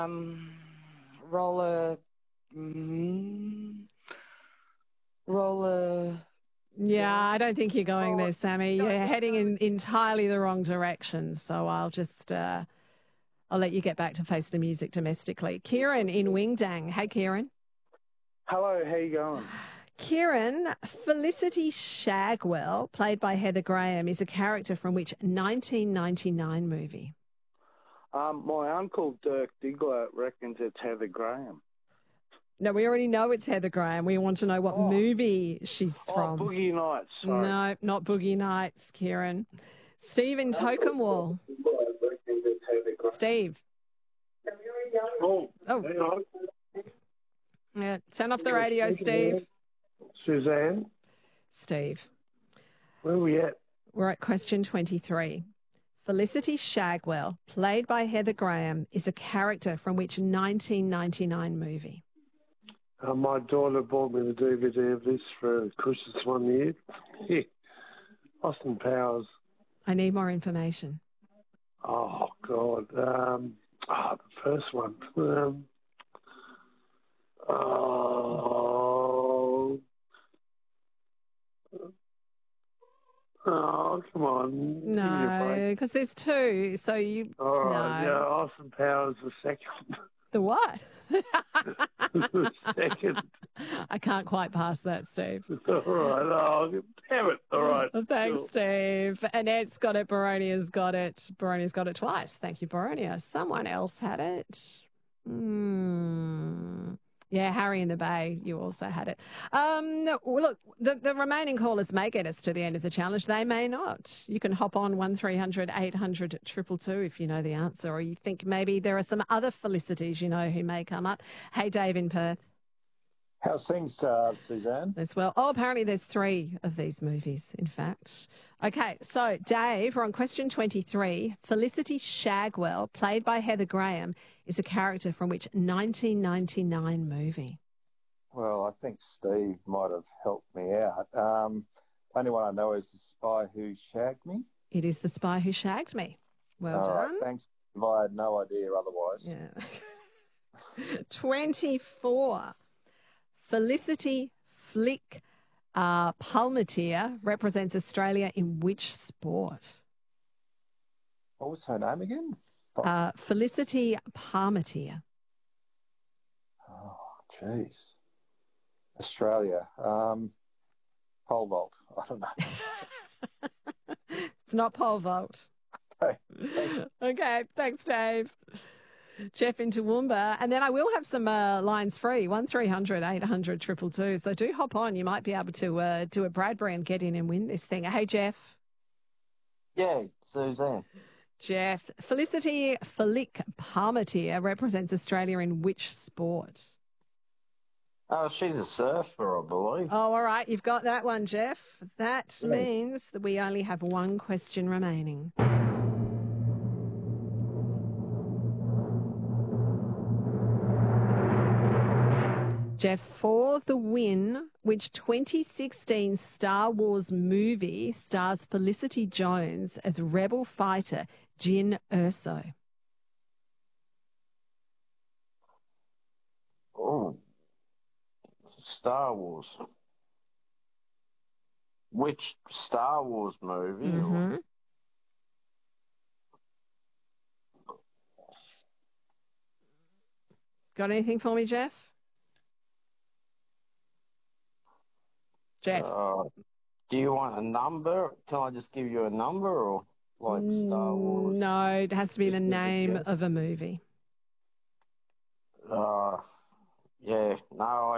Um, roller, mm, roller. Yeah, I don't think you're going there, Sammy. You're heading in entirely the wrong direction. So I'll let you get back to face the music domestically. Kieran in Wingdang. Hey, Kieran. Hello, how you going? Kieran, Felicity Shagwell, played by Heather Graham, is a character from which 1999 movie? My uncle Dirk Diggler reckons it's Heather Graham. No, we already know it's Heather Graham. We want to know what movie she's from. Boogie Nights, sorry. No, not Boogie Nights, Kieran. Steve in Tocumwal. Steve. Oh. Yeah, turn off the radio, Steve. Suzanne? Steve. Where are we at? We're at question 23. Felicity Shagwell, played by Heather Graham, is a character from which 1999 movie? My daughter bought me the DVD of this for Christmas one year. Yeah. Austin Powers. I need more information. Oh, God. The first one. Oh, come on. No, because there's two. So you. All right. No. Yeah, Austin Powers the second. The what? The second. I can't quite pass that, Steve. All right. Oh, damn it. All right. Thanks, Cool. Steve. Annette's got it. Baronia's got it. Baronia's got it twice. Thank you, Baronia. Someone else had it. Yeah, Harry in the Bay, you also had it. Look, the remaining callers may get us to the end of the challenge. They may not. You can hop on 1300 800 222 if you know the answer, or you think maybe there are some other Felicities you know who may come up. Hey, Dave in Perth. How's things, Suzanne? As well. Oh, apparently there's 3 of these movies, in fact. Okay, so Dave, we're on question 23. Felicity Shagwell, played by Heather Graham, is a character from which 1999 movie? Well, I think Steve might have helped me out. Only one I know is The Spy Who Shagged Me. It is The Spy Who Shagged Me. Well done. Right, thanks. I had no idea otherwise. Yeah. 24. Felicity Flick Palmatier represents Australia in which sport? What was her name again? Felicity Palmatier. Oh, jeez. Australia. Pole vault. I don't know. It's not pole vault. Okay, thanks. Okay, thanks, Dave. Jeff in Toowoomba. And then I will have some lines free, 1300 800 222. So do hop on. You might be able to do a Bradbury and get in and win this thing. Hey, Jeff. Yeah, Suzanne. Jeff. Felicity Flick Palmatier represents Australia in which sport? Oh, she's a surfer, I believe. Oh, all right. You've got that one, Jeff. That means that we only have one question remaining. Jeff, for the win, which 2016 Star Wars movie stars Felicity Jones as rebel fighter Jyn Erso? Oh, Star Wars. Which Star Wars movie? Mm-hmm. Got anything for me, Jeff? Jeff. Do you want a number? Can I just give you a number or like Star Wars? No, it has to be the name of a movie. Yeah, no,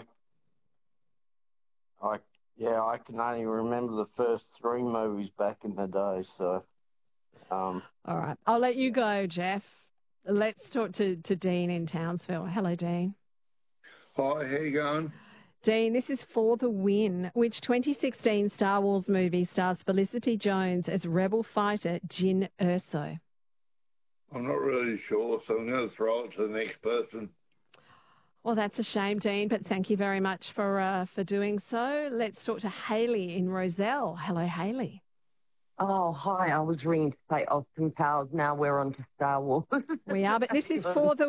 I can only remember the first 3 movies back in the day, so. All right, I'll let you go, Jeff. Let's talk to Dean in Townsville. Hello, Dean. Hi, how you going? Dean, this is for the win, which 2016 Star Wars movie stars Felicity Jones as rebel fighter Jyn Erso? I'm not really sure, so I'm going to throw it to the next person. Well, that's a shame, Dean, but thank you very much for doing so. Let's talk to Hayley in Rozelle. Hello, Hayley. Oh, hi. I was ringing to say Austin Powers. Now we're on to Star Wars. We are, but this is for the